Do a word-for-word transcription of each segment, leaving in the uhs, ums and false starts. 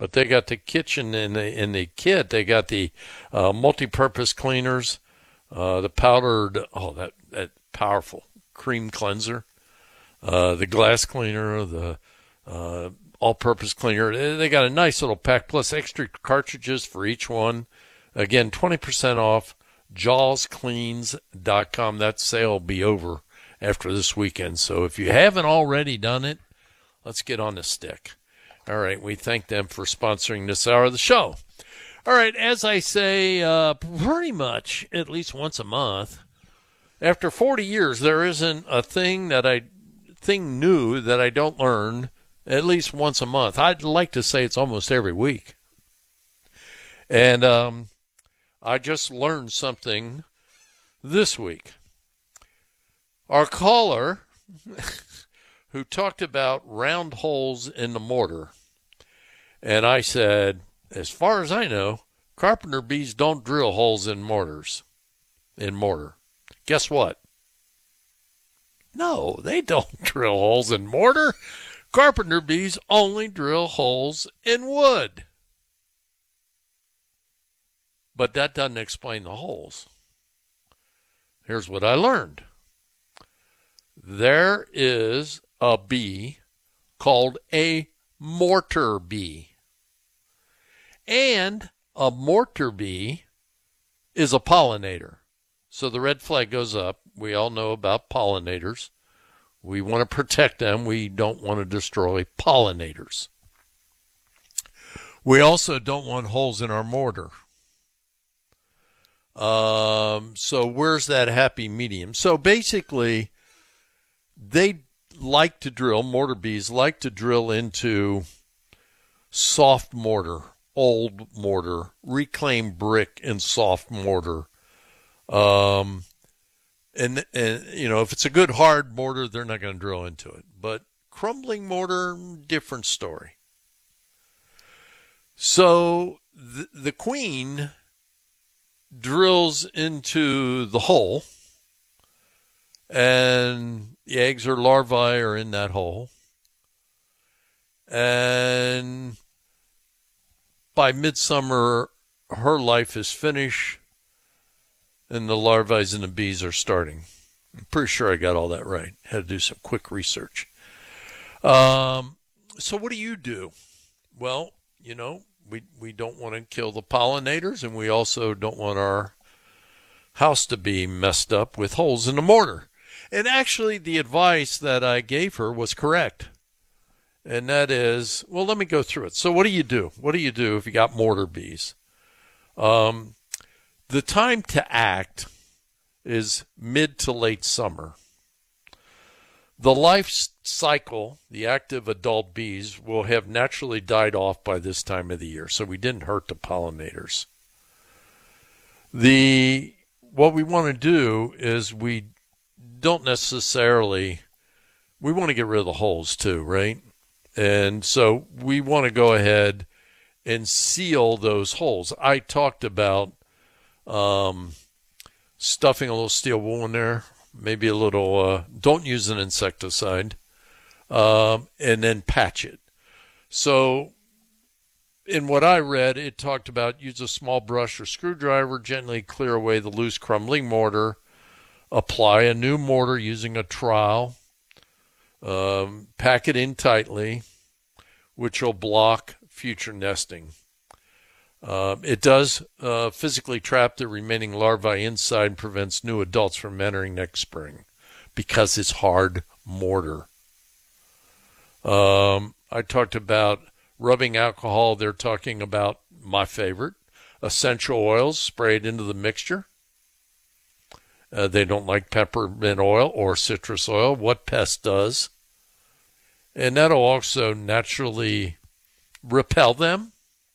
But they got the kitchen in the in the kit. They got the uh, multi-purpose cleaners, uh, the powdered, oh, that, that powerful cream cleanser, uh, the glass cleaner, the uh, all-purpose cleaner. They got a nice little pack, plus extra cartridges for each one. Again, twenty percent off, jaws cleans dot com. That sale will be over after this weekend. So if you haven't already done it, let's get on the stick. All right, we thank them for sponsoring this hour of the show. All right, as I say, uh, pretty much at least once a month, after forty years, there isn't a thing that I thing new that I don't learn at least once a month. I'd like to say it's almost every week. And um, I just learned something this week. Our caller who talked about round holes in the mortar. And I said, as far as I know, carpenter bees don't drill holes in mortars, in mortar. Guess what? No, they don't drill holes in mortar. Carpenter bees only drill holes in wood. But that doesn't explain the holes. Here's what I learned. There is a bee called a mortar bee. And a mortar bee is a pollinator. So the red flag goes up. We all know about pollinators. We want to protect them. We don't want to destroy pollinators. We also don't want holes in our mortar. Um, so where's that happy medium? So basically, they like to drill, mortar bees like to drill into soft mortar, old mortar, reclaimed brick and soft mortar. Um, and, and, you know, if it's a good hard mortar, they're not going to drill into it. But crumbling mortar, different story. So the, the queen drills into the hole, and the eggs or larvae are in that hole. And by midsummer, her life is finished, and the larvae and the bees are starting. I'm pretty sure I got all that right. Had to do some quick research. Um, so what do you do? Well, you know, we, we don't want to kill the pollinators, and we also don't want our house to be messed up with holes in the mortar. And actually, the advice that I gave her was correct. And that is, well, let me go through it. So what do you do? What do you do if you got mortar bees? Um, the time to act is mid to late summer. The life cycle, the active adult bees, will have naturally died off by this time of the year. So we didn't hurt the pollinators. The what we want to do is we don't necessarily, we want to get rid of the holes too, right? And so we want to go ahead and seal those holes. I talked about um, stuffing a little steel wool in there, maybe a little, uh, don't use an insecticide, um, and then patch it. So in what I read, it talked about use a small brush or screwdriver, gently clear away the loose crumbling mortar, apply a new mortar using a trowel, um, pack it in tightly, which will block future nesting. Uh, it does uh, physically trap the remaining larvae inside and prevents new adults from entering next spring because it's hard mortar. Um, I talked about rubbing alcohol. They're talking about my favorite, essential oils sprayed into the mixture. Uh, they don't like peppermint oil or citrus oil. What Pest does. And that'll also naturally repel them.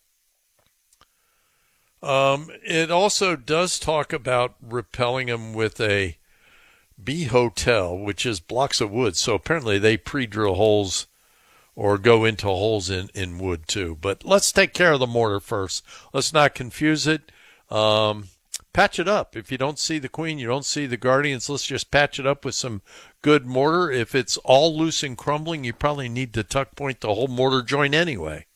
Um, it also does talk about repelling them with a bee hotel, which is blocks of wood. So apparently they pre-drill holes or go into holes in, in wood too. But let's take care of the mortar first. Let's not confuse it. Um, patch it up. If you don't see the queen, you don't see the guardians, let's just patch it up with some good mortar. If it's all loose and crumbling, you probably need to tuck point the whole mortar joint anyway.